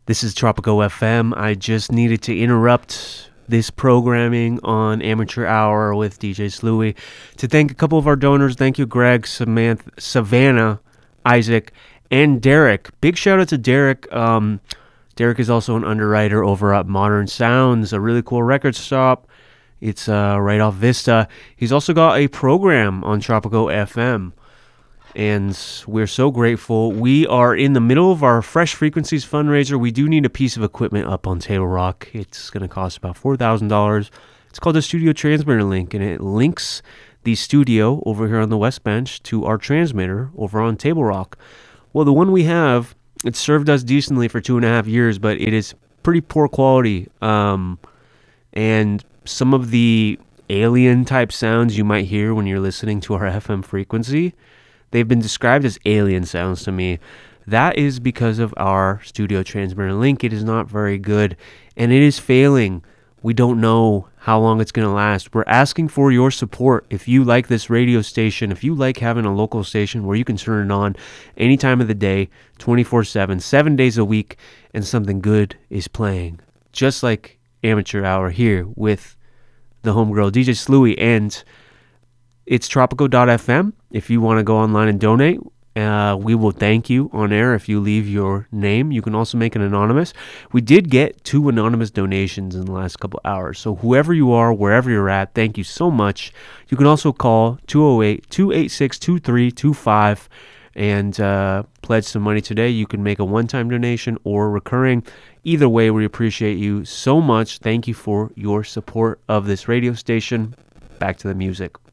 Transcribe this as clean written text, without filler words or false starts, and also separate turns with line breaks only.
This is Tropico FM. I just needed to interrupt this programming on Amateur Hour with DJ Slewy to thank a couple of our donors. Thank you, Greg, Samantha, Savannah, Isaac, and Derek. Big shout out to Derek. Derek is also an underwriter over at Modern Sounds, a really cool record shop. It's right off Vista. He's also got a program on Tropico FM. And we're so grateful. We are in the middle of our Fresh Frequencies fundraiser. We do need a piece of equipment up on Table Rock. It's going to cost about $4,000. It's called the Studio Transmitter Link, and it links the studio over here on the West Bench to our transmitter over on Table Rock. Well, the one we have, it served us decently for 2.5 years, but it is pretty poor quality. And some of the alien type sounds you might hear when you're listening to our FM frequency, they've been described as alien sounds to me. That is because of our Studio Transmitter Link. It is not very good, and it is failing. We don't know how long it's going to last. We're asking for your support. If you like this radio station, if you like having a local station where you can turn it on any time of the day, 24/7, 7 days a week, and something good is playing. Just like Amateur Hour here with the homegirl, DJ Slewy, and it's tropico.fm. If you want to go online and donate, we will thank you on air if you leave your name. You can also make it anonymous. We did get 2 anonymous donations in the last couple hours. So whoever you are, wherever you're at, thank you so much. You can also call 208-286-2325 and pledge some money today. You can make a one-time donation or recurring. Either way, we appreciate you so much. Thank you for your support of this radio station. Back to the music.